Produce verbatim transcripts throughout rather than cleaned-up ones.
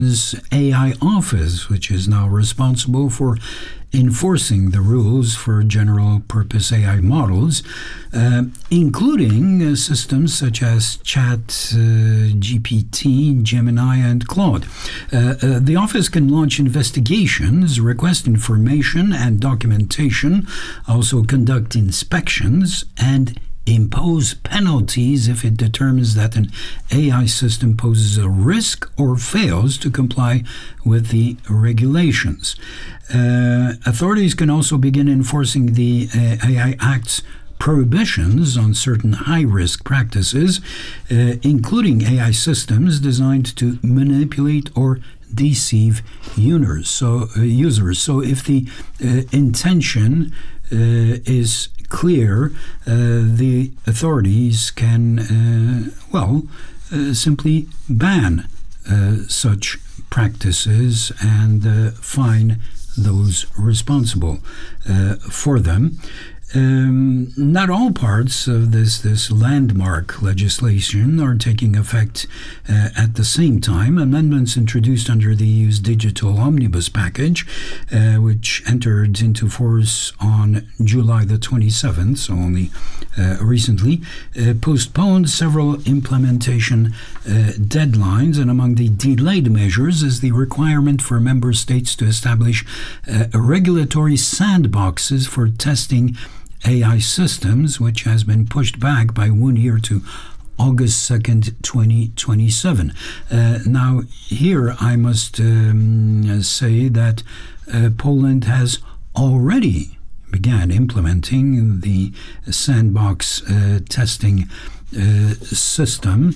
A I office, which is now responsible for enforcing the rules for general-purpose A I models, uh, including uh, systems such as Chat, uh, G P T, Gemini, and Claude. Uh, uh, the office can launch investigations, request information and documentation, also conduct inspections, and impose penalties if it determines that an A I system poses a risk or fails to comply with the regulations. Uh, authorities can also begin enforcing the uh, A I Act's prohibitions on certain high-risk practices, uh, including A I systems designed to manipulate or deceive users. So, uh, users. So if the uh, intention uh, is clear, uh, the authorities can, uh, well, uh, simply ban uh, such practices and uh, fine those responsible uh, for them. Um, not all parts of this, this landmark legislation are taking effect uh, at the same time. Amendments introduced under the E U's Digital Omnibus package, uh, which entered into force on July the twenty-seventh, so only uh, recently, uh, postponed several implementation uh, deadlines, and among the delayed measures is the requirement for member states to establish uh, regulatory sandboxes for testing A I systems, which has been pushed back by one year to August second, twenty twenty-seven. Uh, now, here I must um, say that uh, Poland has already began implementing the sandbox uh, testing uh, system.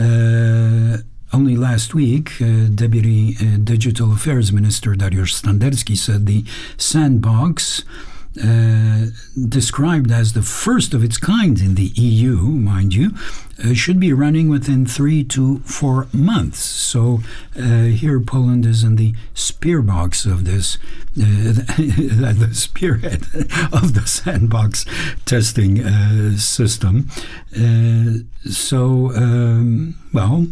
Uh, Only last week, uh, Deputy uh, Digital Affairs Minister Dariusz Standerski said the sandbox, Uh, described as the first of its kind in the E U, mind you, uh, should be running within three to four months. So uh, here Poland is in the spearbox of this, uh, the spearhead of the sandbox testing uh, system. Uh, so, um, well,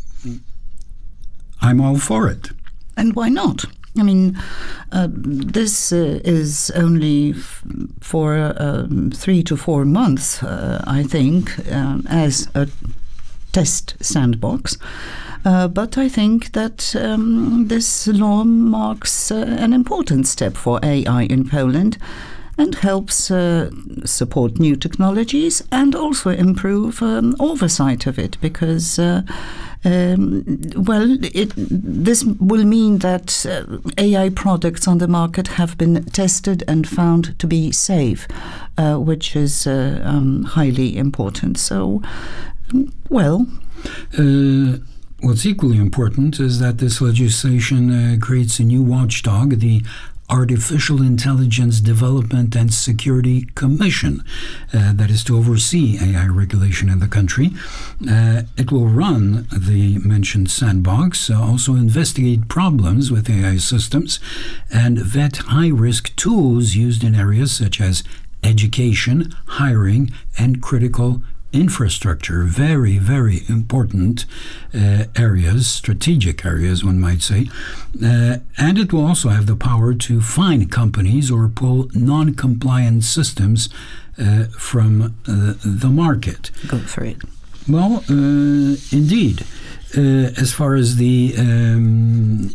I'm all for it. And why not? I mean, uh, this uh, is only f- for um, three to four months, uh, I think, um, as a test sandbox. Uh, but I think that um, this law marks uh, an important step for A I in Poland and helps uh, support new technologies and also improve um, oversight of it, because uh, Um, well, it, this will mean that uh, A I products on the market have been tested and found to be safe, uh, which is uh, um, highly important. So, well... Uh, what's equally important is that this legislation uh, creates a new watchdog, the Artificial Intelligence Development and Security Commission, uh, that is to oversee A I regulation in the country. Uh, it will run the mentioned sandbox, uh, also investigate problems with A I systems, and vet high-risk tools used in areas such as education, hiring, and critical infrastructure. Very, very important uh, areas, strategic areas, one might say. Uh, and it will also have the power to fine companies or pull non-compliant systems uh, from uh, the market. Go for it. Well, uh, indeed. Uh, as far as the um,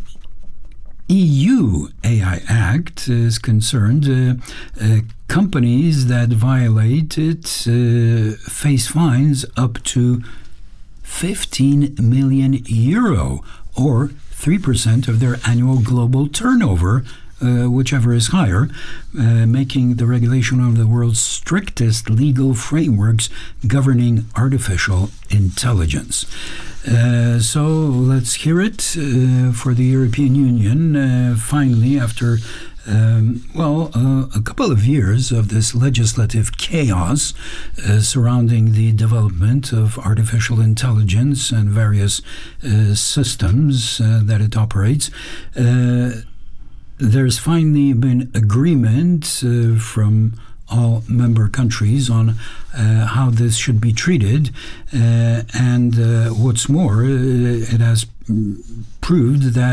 E U A I Act is concerned, uh, uh, companies that violate it uh, face fines up to fifteen million euro, or three percent of their annual global turnover, uh, whichever is higher, uh, making the regulation one of the world's strictest legal frameworks governing artificial intelligence. Uh, so let's hear it uh, for the European Union. Uh, finally, after Um, well, uh, a couple of years of this legislative chaos uh, surrounding the development of artificial intelligence and various uh, systems uh, that it operates, uh, there's finally been agreement uh, from all member countries on uh, how this should be treated, uh, and uh, what's more, uh, it has proved that